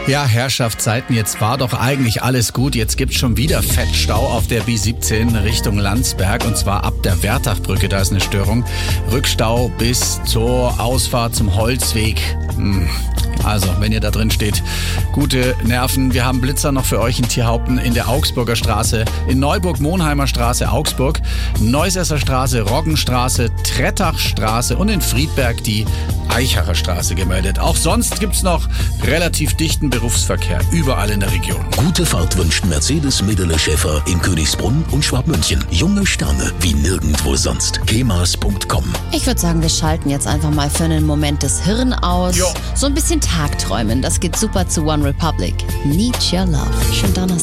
Ja, Herrschaftszeiten, jetzt war doch eigentlich alles gut. Jetzt gibt's schon wieder Fettstau auf der B17 Richtung Landsberg und zwar ab der Wertachbrücke, da ist eine Störung. Rückstau bis zur Ausfahrt zum Holzweg. Also, wenn ihr da drin steht, gute Nerven. Wir haben Blitzer noch für euch in Tierhaupten, in der Augsburger Straße, in Neuburg-Monheimer Straße, Augsburg, Neusesser Straße, Roggenstraße, Trettachstraße und in Friedberg die Eichacher Straße gemeldet. Auch sonst gibt's noch relativ dichten Berufsverkehr überall in der Region. Gute Fahrt wünscht Mercedes Medele Schäfer in Königsbrunn und Schwabmünchen. Junge Sterne wie nirgendwo sonst. kemas.com. Ich würde sagen, wir schalten jetzt einfach mal für einen Moment das Hirn aus. Jo. So ein bisschen Tagträumen, das geht super zu One Republic. Need Your Love. Schönen Donnerstag.